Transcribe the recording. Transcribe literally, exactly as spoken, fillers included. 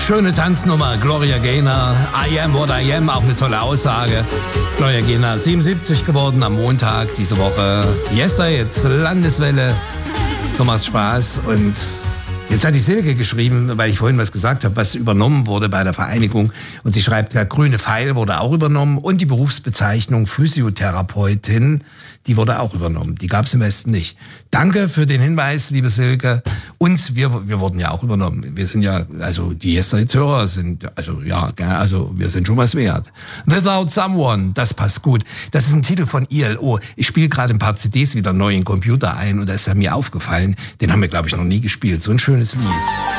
Schöne Tanznummer, Gloria Gaynor, I am what I am, auch eine tolle Aussage. Gloria Gaynor, siebenundsiebzig geworden am Montag diese Woche. Yester, jetzt Landeswelle, so macht's Spaß. Und jetzt hat die Silke geschrieben, weil ich vorhin was gesagt habe, was übernommen wurde bei der Vereinigung. Und sie schreibt, der grüne Pfeil wurde auch übernommen und die Berufsbezeichnung Physiotherapeutin, die wurde auch übernommen. Die gab es im Westen nicht. Danke für den Hinweis, liebe Silke. Uns, wir, wir wurden ja auch übernommen. Wir sind ja, also die Yesterday-Hörer sind, also ja, also wir sind schon was wert. Without Someone, das passt gut. Das ist ein Titel von I L O. Ich spiele gerade ein paar C Ds wieder neu in den Computer ein und da ist er mir aufgefallen. Den haben wir, glaube ich, noch nie gespielt. So ein schönes Lied.